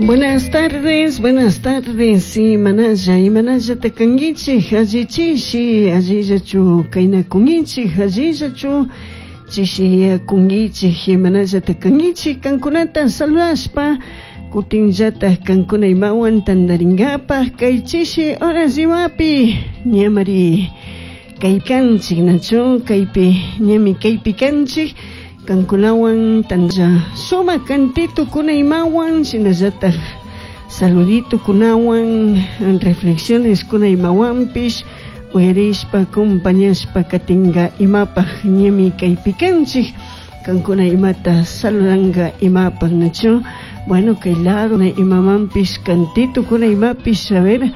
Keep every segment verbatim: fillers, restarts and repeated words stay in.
Buenas tardes, buenas tardes, y manaya, y manaya te kangichi, hajichishi, hajijachu, kaina kungichi, hajijachu, chishi kungichi, y manaya te kangichi, kankunata saludaspa, kutinjata kankuna imawan tandaringapa, kaichishi, horas imapi, nyamari, kaikanchi, nacho, kaipi, nyami kaipi kanchi, Kankunawan tanja suma cantito kunaimawan sinazata saludito kunawan reflexiones kunaimawanpish uyarispa compañaspa katinga imapa ñami kaypikanchik kankuna imata saludanga imapa nacho bueno kay lado na imamanpish cantito kunaimapish a ver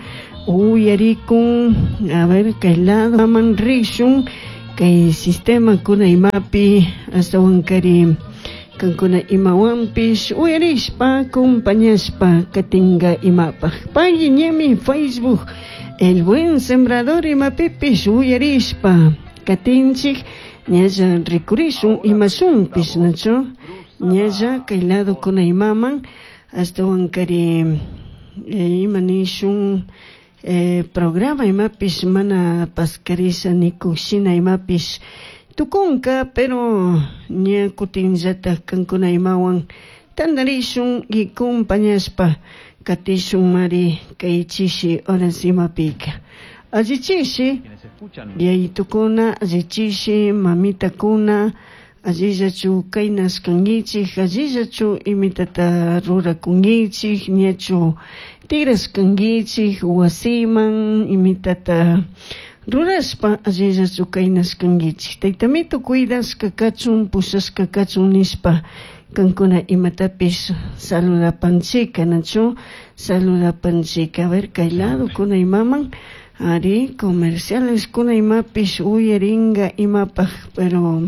uyarikun a ver kay lado maman rishun kay sistema kuna imapi hasta wankari kankuna imawanpish uyarishpa compañaspa katinga imapa pay ñami Facebook el buen sembrador imapipish uyarishpa katinchik ñalla rikurishun imasunpish nacho ñalla kay lado kuna imaman hasta wankari eh, imanishun Eh, programa imapish mana pascarisa ni kushina imapish tukunka pero nya kutinjata kankuna imawan tandarishun y compañaspa katishun mari kaichishi horas imapika allichishi y tukuna allichishi mamita kuna allillachu kainas kangichi allillachu imitata rura kungichi nyachu tiras kangichi wasiman imitata ruraspa allillachu kainas kangichi taytamito cuidas kakachun pusas kakachun nispa kankuna imatapis saludapanchika nachu saludapanchika a ver kay lado kuna imaman ari comerciales kuna imapis uyaringa imapaj pero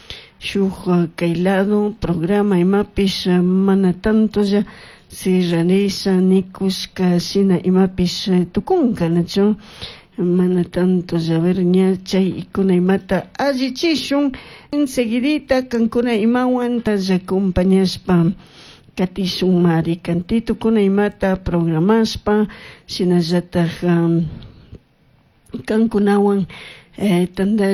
shuk kay lado programa imapis mana tanto ya si realiza nikuska sina imapis tukunka nacho mana tanto ya ver ña chay kuna imata allichishun enseguidita kankuna imawan talla compañaspa katishun mari cantito kuna imata programaspa sinallata um, kankunawan eh, tanda